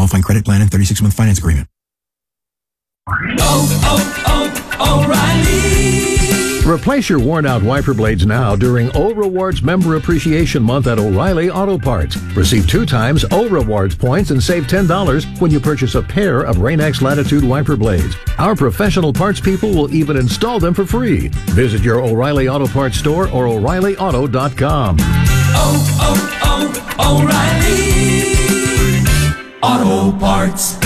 qualifying credit plan and 36-month finance agreement. O'Reilly. Replace your worn-out wiper blades now during O Rewards Member Appreciation Month at O'Reilly Auto Parts. Receive 2 times O Rewards points and save $10 when you purchase a pair of Rain-X Latitude wiper blades. Our professional parts people will even install them for free. Visit your O'Reilly Auto Parts store or O'ReillyAuto.com. O'Reilly Auto Parts.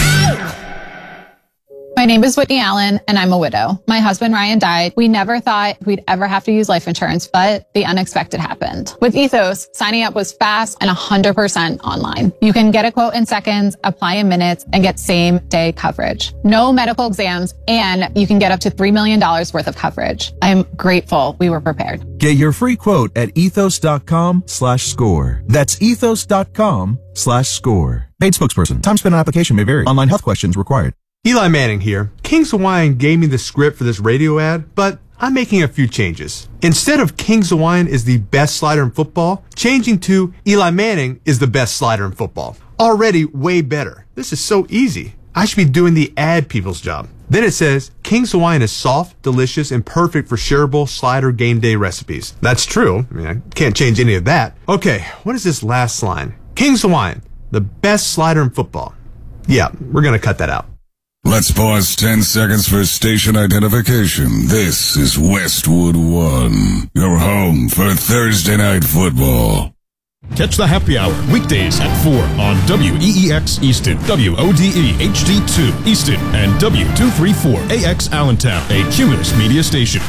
My name is Whitney Allen, and I'm a widow. My husband, Ryan, died. We never thought we'd ever have to use life insurance, but the unexpected happened. With Ethos, signing up was fast and 100% online. You can get a quote in seconds, apply in minutes, and get same-day coverage. No medical exams, and you can get up to $3 million worth of coverage. I'm grateful we were prepared. Get your free quote at ethos.com/score. That's ethos.com/score. Paid spokesperson. Time spent on application may vary. Online health questions required. Eli Manning here. Kings Hawaiian gave me the script for this radio ad, but I'm making a few changes. Instead of Kings Hawaiian is the best slider in football, changing to Eli Manning is the best slider in football. Already way better. This is so easy. I should be doing the ad people's job. Then it says, Kings Hawaiian is soft, delicious, and perfect for shareable slider game day recipes. That's true. I mean, I can't change any of that. Okay, what is this last line? Kings Hawaiian, the best slider in football. Yeah, we're going to cut that out. Let's pause 10 seconds for station identification. This is Westwood One, your home for Thursday Night Football. Catch the happy hour weekdays at 4 on WEEX Easton, WODE HD2 Easton, and W234AX Allentown, a Cumulus media station.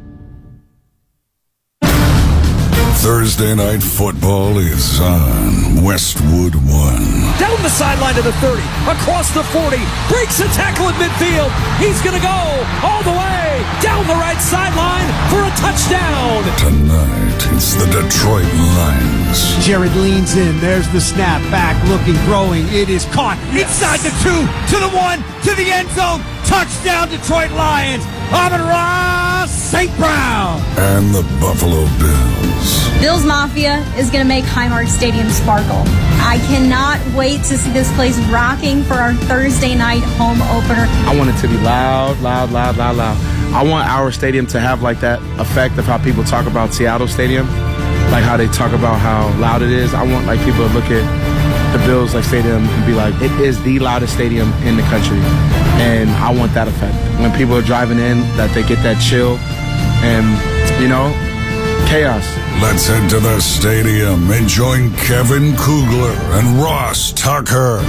Thursday Night Football is on Westwood One. Down the sideline to the 30, across the 40, breaks a tackle at midfield. He's going to go all the way down the right sideline for a touchdown. Tonight, it's the Detroit Lions. Jared leans in. There's the snap. Back looking, throwing. It is caught. Inside the 2, to the 1, to the end zone. Touchdown, Detroit Lions. Amon-Ra St. Brown. And the Buffalo Bills. Bills Mafia is going to make Highmark Stadium sparkle. I cannot wait to see this place rocking for our Thursday night home opener. I want it to be loud, loud, loud, loud, loud. I want our stadium to have like that effect of how people talk about Seattle Stadium, like how they talk about how loud it is. I want like people to look at the Bills like stadium and be like, it is the loudest stadium in the country. And I want that effect. When people are driving in, that they get that chill and, you know, chaos. Let's head to the stadium and join Kevin Kugler and Ross Tucker.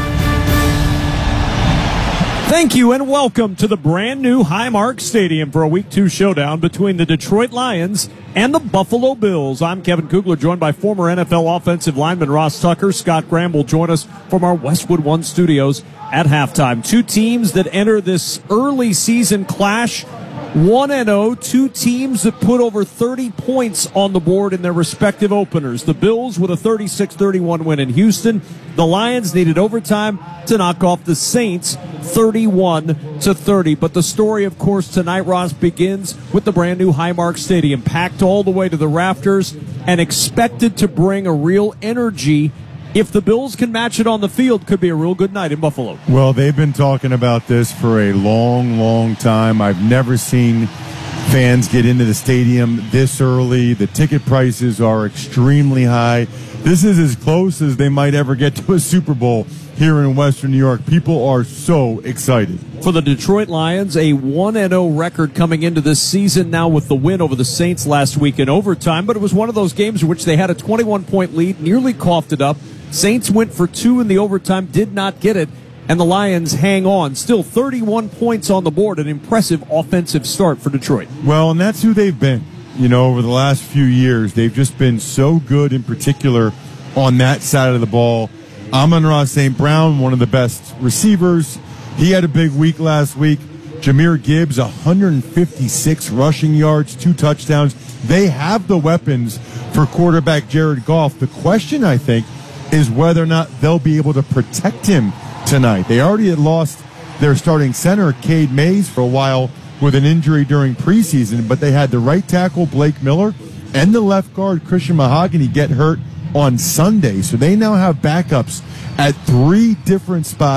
Thank you and welcome to the brand new Highmark Stadium for a Week 2 showdown between the Detroit Lions and the Buffalo Bills. I'm Kevin Kugler, joined by former NFL offensive lineman Ross Tucker. Scott Graham will join us from our Westwood One studios at halftime. Two teams that enter this early season clash 1-0, two teams that put over 30 points on the board in their respective openers. The Bills with a 36-31 win in Houston. The Lions needed overtime to knock off the Saints 31-30. But the story, of course, tonight, Ross, begins with the brand new Highmark Stadium, packed all the way to the rafters and expected to bring a real energy. If the Bills can match it on the field, could be a real good night in Buffalo. Well, they've been talking about this for a long, long time. I've never seen fans get into the stadium this early. The ticket prices are extremely high. This is as close as they might ever get to a Super Bowl here in Western New York. People are so excited. For the Detroit Lions, a 1-0 record coming into this season now with the win over the Saints last week in overtime. But it was one of those games in which they had a 21-point lead, nearly coughed it up. Saints went for 2 in the overtime, did not get it, and the Lions hang on. Still 31 points on the board, an impressive offensive start for Detroit. Well, and that's who they've been. You know, over the last few years, they've just been so good, in particular on that side of the ball. Amon-Ra St. Brown, one of the best receivers. He had a big week last week. Jahmyr Gibbs, 156 rushing yards, 2 touchdowns. They have the weapons for quarterback Jared Goff. The question, I think, is whether or not they'll be able to protect him tonight. They already had lost their starting center, Cade Mays, for a while with an injury during preseason, but they had the right tackle, Blake Miller, and the left guard, Christian Mahogany, get hurt on Sunday. So they now have backups at 3 different spots.